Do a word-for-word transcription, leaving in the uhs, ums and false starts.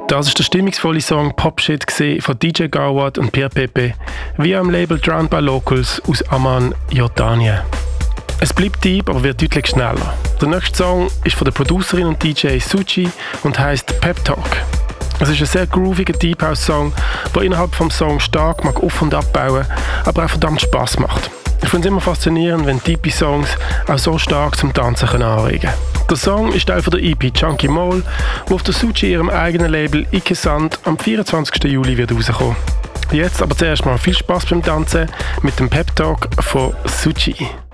Das ist der stimmungsvolle Song Pop Shit von D J Gawad und Pierre Pepe via am Label Drowned by Locals aus Amman, Jordanien. Es bleibt deep, aber wird deutlich schneller. Der nächste Song ist von der Producerin und D J Suchi und heisst Pep Talk. Es ist ein sehr grooviger Deep House Song, der innerhalb vom Song stark mag auf- und abbauen, aber auch verdammt Spass macht. Ich finde es immer faszinierend, wenn tiefe Songs auch so stark zum Tanzen können anregen können. Der Song ist Teil von der E P Chunky Mole, die auf der Suchi ihrem eigenen Label Ike Sand am vierundzwanzigsten Juli wird rauskommen. Jetzt aber zuerst mal viel Spaß beim Tanzen mit dem Pep Talk von Suchi.